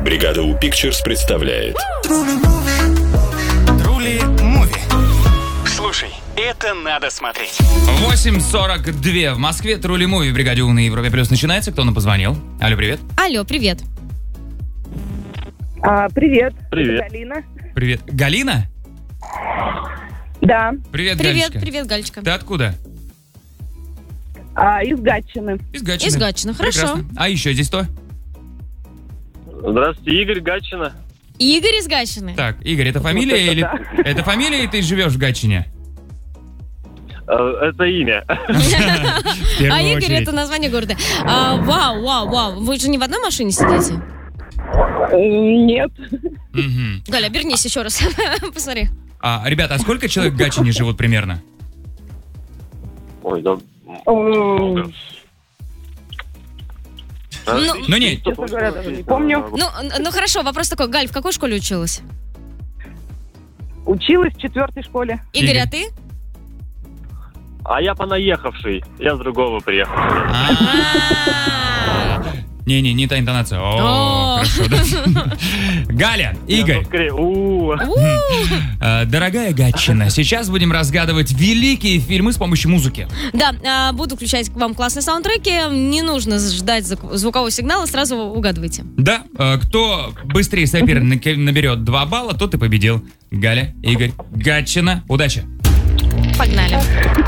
Бригада У Pictures представляет Трули Муви. Слушай, это надо смотреть. 8:42 в Москве. Трули Муви в Бригаде У на Европе Плюс начинается. Кто нам позвонил? Алло, привет. Алло, привет. Привет. Привет. Это Галина. Привет. Галина? Да, Привет, Привет, Галечка. привет, Галечка. Ты откуда? из Гатчины. Из Гатчины. Из Гатчины, хорошо. Прекрасно. А еще здесь кто? Здравствуйте, Игорь, Гатчина. Игорь из Гатчины. Так, Игорь, это фамилия или... Это фамилия, и ты живешь в Гатчине? Это имя. В первую А Игорь очередь. это название города. Вау. Вы же не в одной машине сидите? Нет. Мгм. Галя, обернись еще раз. Посмотри. Ребята, а сколько человек в Гатчине живут примерно? Ой, да. М, Ну не, Честно говоря, даже не помню. Ну хорошо, вопрос такой. Галь, в какой школе училась? Училась в 4-й школе. Игорь, Игорь. а ты? А я понаехавший. Я с другого приехал. Не та интонация. О, О. хорошо, да. Галя, Игорь, Скорее, дорогая Гатчина, сейчас будем разгадывать великие фильмы с помощью музыки. Да, буду включать к вам классные саундтреки. Не нужно ждать звукового сигнала, сразу угадывайте. Да, кто быстрее соперника наберет 2 балла, тот и победил. Галя, Игорь, Гатчина, удачи. Погнали.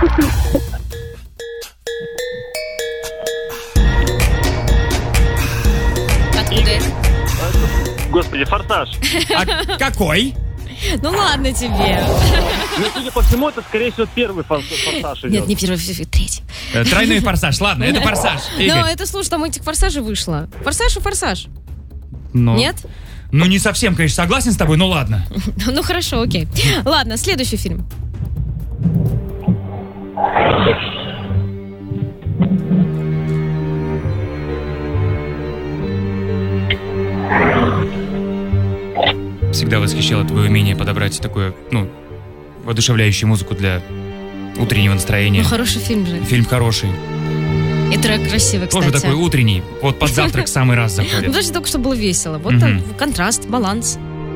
Откуда это? Господи, «Форсаж». А какой? Ну ладно тебе. Ну, судя по всему, это, скорее всего, первый «Форсаж» идет. Нет, не первый, третий. Тройной форсаж, ладно, это форсаж. Но Игорь. это, слушай, там этих форсажей вышло. Форсаж и форсаж. Ну, Нет? Ну, не совсем, конечно, согласен с тобой, но ладно. Ну хорошо, окей. Ладно, следующий фильм. Всегда восхищало твое умение подобрать такую, воодушевляющую музыку для утреннего настроения. Ну хороший фильм же. Фильм хороший. И трек красивый, кстати. Тоже такой утренний. Вот под завтрак в самый раз Ну, заходит. потому что только что было весело. Вот там контраст, баланс.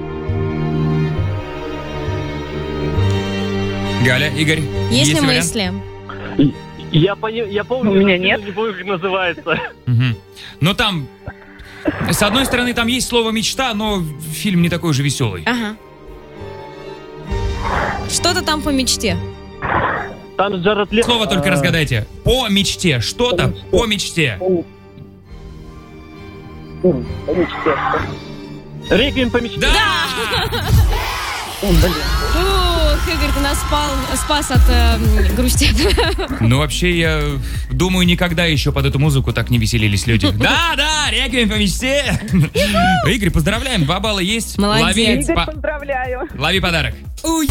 Галя, Игорь, Есть ли вариант? мысли? Я помню, У меня но нет. не помню, как называется. Мгм. Ну там, с одной стороны, там есть слово «мечта», но фильм не такой же веселый. Ага. Что-то там по мечте. Там Джаред Лето. Слово только разгадайте. По мечте. Что-то по мечте. «Реквием по мечте». Да! Ух, Игорь, ты нас спас от грусти. Ну, вообще, я думаю, никогда еще под эту музыку так не веселились люди. Да, реквием по мечте. Игорь, поздравляем, 2 балла есть. Молодец. Лови, Игорь, поздравляю. лови подарок.